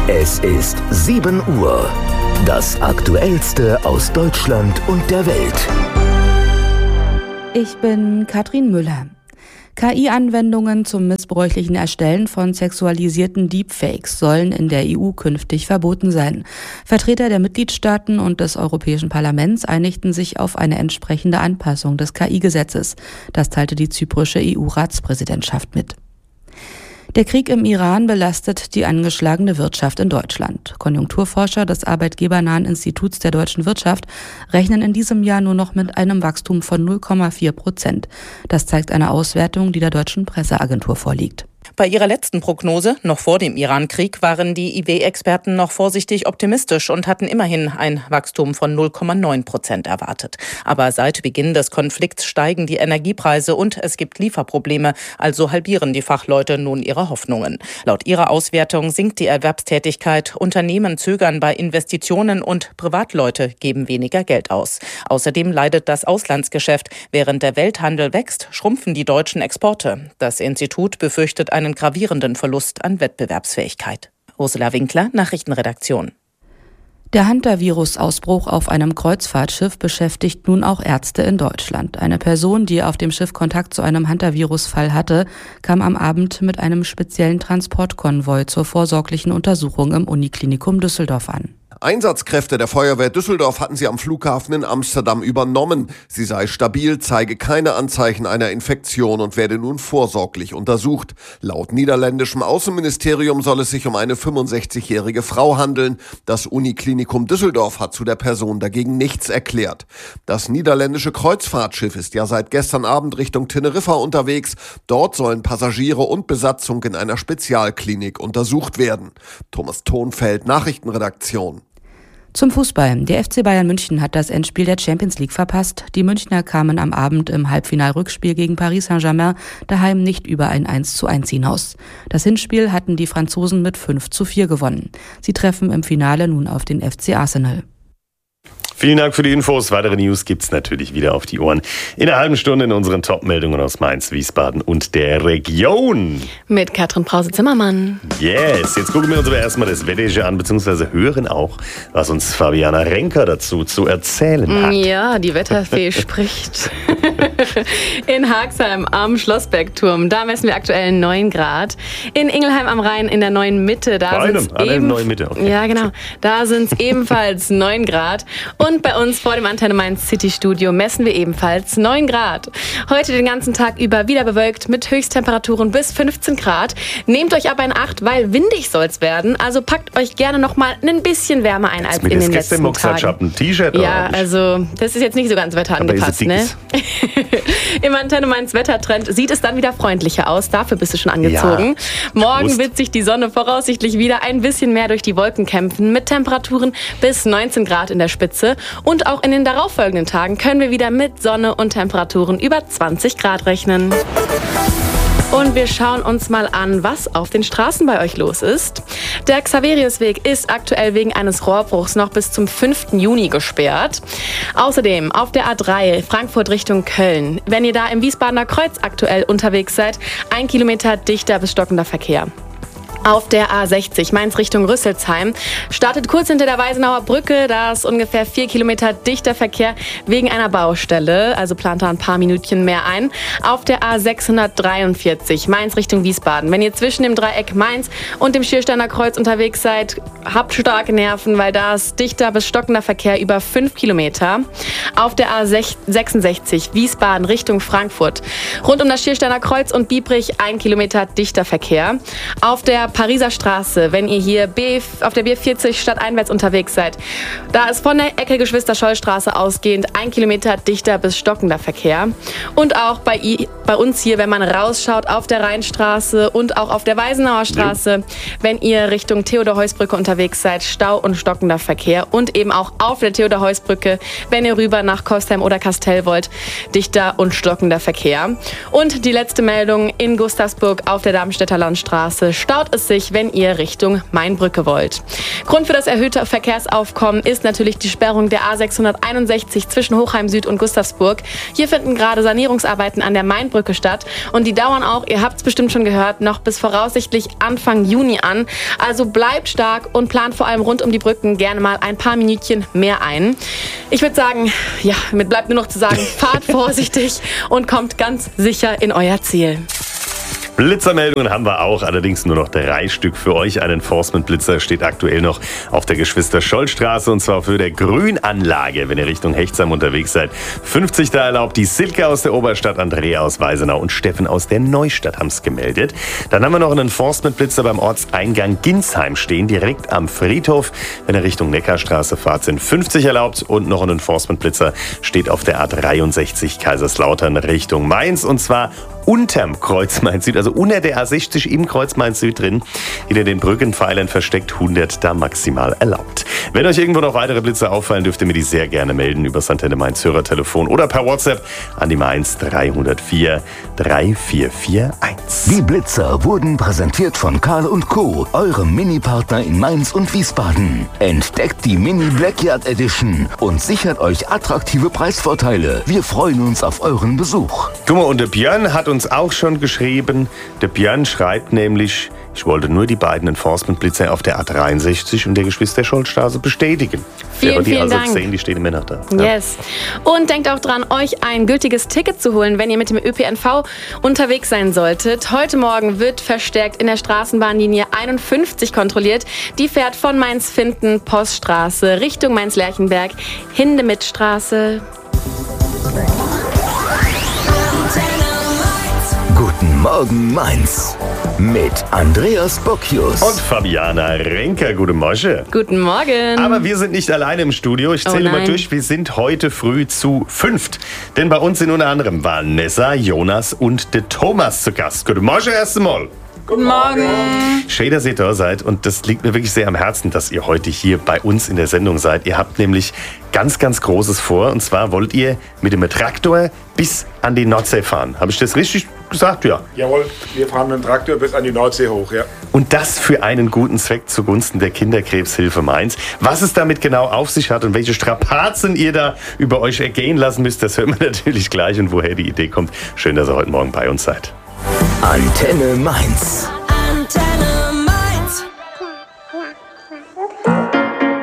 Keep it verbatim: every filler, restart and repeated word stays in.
Es ist sieben Uhr. Das Aktuellste aus Deutschland und der Welt. Ich bin Katrin Müller. K I-Anwendungen zum missbräuchlichen Erstellen von sexualisierten Deepfakes sollen in der E U künftig verboten sein. Vertreter der Mitgliedstaaten und des Europäischen Parlaments einigten sich auf eine entsprechende Anpassung des K I-Gesetzes. Das teilte die zyprische E U-Ratspräsidentschaft mit. Der Krieg im Iran belastet die angeschlagene Wirtschaft in Deutschland. Konjunkturforscher des arbeitgebernahen Instituts der deutschen Wirtschaft rechnen in diesem Jahr nur noch mit einem Wachstum von null Komma vier Prozent. Das zeigt eine Auswertung, die der deutschen Presseagentur vorliegt. Bei ihrer letzten Prognose, noch vor dem Iran-Krieg, waren die I W-Experten noch vorsichtig optimistisch und hatten immerhin ein Wachstum von null Komma neun Prozent erwartet. Aber seit Beginn des Konflikts steigen die Energiepreise und es gibt Lieferprobleme, also halbieren die Fachleute nun ihre Hoffnungen. Laut ihrer Auswertung sinkt die Erwerbstätigkeit, Unternehmen zögern bei Investitionen und Privatleute geben weniger Geld aus. Außerdem leidet das Auslandsgeschäft. Während der Welthandel wächst, schrumpfen die deutschen Exporte. Das Institut befürchtet einen gravierenden Verlust an Wettbewerbsfähigkeit. Ursula Winkler, Nachrichtenredaktion. Der Hantavirus-Ausbruch auf einem Kreuzfahrtschiff beschäftigt nun auch Ärzte in Deutschland. Eine Person, die auf dem Schiff Kontakt zu einem Hantavirus-Fall hatte, kam am Abend mit einem speziellen Transportkonvoi zur vorsorglichen Untersuchung im Uniklinikum Düsseldorf an. Einsatzkräfte der Feuerwehr Düsseldorf hatten sie am Flughafen in Amsterdam übernommen. Sie sei stabil, zeige keine Anzeichen einer Infektion und werde nun vorsorglich untersucht. Laut niederländischem Außenministerium soll es sich um eine fünfundsechzigjährige Frau handeln. Das Uniklinikum Düsseldorf hat zu der Person dagegen nichts erklärt. Das niederländische Kreuzfahrtschiff ist ja seit gestern Abend Richtung Teneriffa unterwegs. Dort sollen Passagiere und Besatzung in einer Spezialklinik untersucht werden. Thomas Thonfeld, Nachrichtenredaktion. Zum Fußball. Der F C Bayern München hat das Endspiel der Champions League verpasst. Die Münchner kamen am Abend im Halbfinalrückspiel gegen Paris Saint-Germain daheim nicht über ein eins zu eins hinaus. Das Hinspiel hatten die Franzosen mit fünf zu vier gewonnen. Sie treffen im Finale nun auf den F C Arsenal. Vielen Dank für die Infos. Weitere News gibt's natürlich wieder auf die Ohren in einer halben Stunde in unseren Top-Meldungen aus Mainz, Wiesbaden und der Region. Mit Katrin Brause-Zimmermann. Yes, jetzt gucken wir uns aber erstmal das Wetter an, beziehungsweise hören auch, was uns Fabiana Renker dazu zu erzählen hat. Ja, die Wetterfee spricht. In Haagsheim am Schlossbergturm, da messen wir aktuell neun Grad. In Ingelheim am Rhein in der neuen Mitte, da sind es eben... neuen Mitte, okay. Ja, genau. Da sind es ebenfalls neun Grad. Und bei uns vor dem Antenne Mainz City Studio messen wir ebenfalls neun Grad. Heute den ganzen Tag über wieder bewölkt mit Höchsttemperaturen bis fünfzehn Grad. Nehmt euch aber in Acht, weil windig soll es werden. Also packt euch gerne noch mal ein bisschen wärmer ein als in den letzten Tagen. Ein T-Shirt ja, also das ist jetzt nicht so ganz wetterangepasst, ne? Im Antenne Mainz Wettertrend sieht es dann wieder freundlicher aus. Dafür bist du schon angezogen. Ja, morgen wird sich die Sonne voraussichtlich wieder ein bisschen mehr durch die Wolken kämpfen mit Temperaturen bis neunzehn Grad in der Spitze. Und auch in den darauffolgenden Tagen können wir wieder mit Sonne und Temperaturen über zwanzig Grad rechnen. Und wir schauen uns mal an, was auf den Straßen bei euch los ist. Der Xaveriusweg ist aktuell wegen eines Rohrbruchs noch bis zum fünften Juni gesperrt. Außerdem auf der A drei Frankfurt Richtung Köln. Wenn ihr da im Wiesbadener Kreuz aktuell unterwegs seid, ein Kilometer dichter bis stockender Verkehr. Auf der A sechzig Mainz Richtung Rüsselsheim startet kurz hinter der Weisenauer Brücke. Da ist ungefähr vier Kilometer dichter Verkehr wegen einer Baustelle. Also plant da ein paar Minütchen mehr ein. Auf der A sechshundertdreiundvierzig Mainz Richtung Wiesbaden. Wenn ihr zwischen dem Dreieck Mainz und dem Schiersteiner Kreuz unterwegs seid, habt starke Nerven, weil da ist dichter bis stockender Verkehr über fünf Kilometer. Auf der A sechsundsechzig Wiesbaden Richtung Frankfurt. Rund um das Schiersteiner Kreuz und Biebrich ein Kilometer dichter Verkehr. Auf der Pariser Straße, wenn ihr hier B, auf der B vierzig stadteinwärts unterwegs seid. Da ist von der Ecke Geschwister-Scholl-Straße ausgehend ein Kilometer dichter bis stockender Verkehr. Und auch bei, bei uns hier, wenn man rausschaut auf der Rheinstraße und auch auf der Weisenauer Straße, wenn ihr Richtung Theodor-Heuss-Brücke unterwegs seid, Stau und stockender Verkehr. Und eben auch auf der Theodor-Heuss-Brücke, wenn ihr rüber nach Kostheim oder Kastell wollt, dichter und stockender Verkehr. Und die letzte Meldung in Gustavsburg auf der Darmstädter Landstraße staut es dreißig, wenn ihr Richtung Mainbrücke wollt. Grund für das erhöhte Verkehrsaufkommen ist natürlich die Sperrung der A sechshunderteinundsechzig zwischen Hochheim Süd und Gustavsburg. Hier finden gerade Sanierungsarbeiten an der Mainbrücke statt und die dauern auch, ihr habt es bestimmt schon gehört, noch bis voraussichtlich Anfang Juni an. Also bleibt stark und plant vor allem rund um die Brücken gerne mal ein paar Minütchen mehr ein. Ich würde sagen, ja, mit bleibt nur noch zu sagen, fahrt vorsichtig und kommt ganz sicher in euer Ziel. Blitzermeldungen haben wir auch, allerdings nur noch drei Stück für euch. Ein Enforcement-Blitzer steht aktuell noch auf der Geschwister-Scholl-Straße und zwar für der Grünanlage, wenn ihr Richtung Hechtsheim unterwegs seid. fünfzig da erlaubt. Die Silke aus der Oberstadt, Andrea aus Weisenau und Steffen aus der Neustadt haben es gemeldet. Dann haben wir noch einen Enforcement-Blitzer beim Ortseingang Ginsheim stehen, direkt am Friedhof. Wenn ihr Richtung Neckarstraße fahrt, sind fünfzig erlaubt und noch ein Enforcement-Blitzer steht auf der A dreiundsechzig Kaiserslautern Richtung Mainz und zwar unterm Kreuz Mainz Süd, also unter der A sechzig im Kreuz Mainz Süd drin, hinter den Brückenpfeilern versteckt, hundert da maximal erlaubt. Wenn euch irgendwo noch weitere Blitze auffallen, dürft ihr mir die sehr gerne melden über das Antenne Mainz Hörertelefon oder per WhatsApp an die Mainz drei null vier drei vier vier eins. Die Blitzer wurden präsentiert von Karl und Co., eurem Mini-Partner in Mainz und Wiesbaden. Entdeckt die Mini Blackyard Edition und sichert euch attraktive Preisvorteile. Wir freuen uns auf euren Besuch. Guck mal, und der Björn hat uns auch schon geschrieben. Der Björn schreibt nämlich, ich wollte nur die beiden Enforcement-Blitzer auf der A dreiundsechzig und der Geschwister-Scholl-Straße bestätigen. Vielen, die vielen also Dank. Sehen, die stehen immer noch da. Ja. Yes. Und denkt auch dran, euch ein gültiges Ticket zu holen, wenn ihr mit dem Ö P N V unterwegs sein solltet. Heute Morgen wird verstärkt in der Straßenbahnlinie einundfünfzig kontrolliert. Die fährt von Mainz-Finden, Poststraße, Richtung Mainz-Lerchenberg, Hindemithstraße. Guten Morgen Mainz mit Andreas Bocchius Und Fabiana Renker. Guten Morgen. Guten Morgen. Aber wir sind nicht alleine im Studio. Ich zähle Oh mal nein. durch. Wir sind heute früh zu fünft. Denn bei uns sind unter anderem Vanessa, Jonas und der Thomas zu Gast. Guten Morgen erst einmal. Guten Morgen. Schön, dass ihr da seid und das liegt mir wirklich sehr am Herzen, dass ihr heute hier bei uns in der Sendung seid. Ihr habt nämlich ganz, ganz Großes vor und zwar wollt ihr mit dem Traktor bis an die Nordsee fahren. Habe ich das richtig gesagt? Ja. Jawohl, wir fahren mit dem Traktor bis an die Nordsee hoch, ja. Und das für einen guten Zweck zugunsten der Kinderkrebshilfe Mainz. Was es damit genau auf sich hat und welche Strapazen ihr da über euch ergehen lassen müsst, das hören wir natürlich gleich und woher die Idee kommt. Schön, dass ihr heute Morgen bei uns seid. Antenne Mainz. Antenne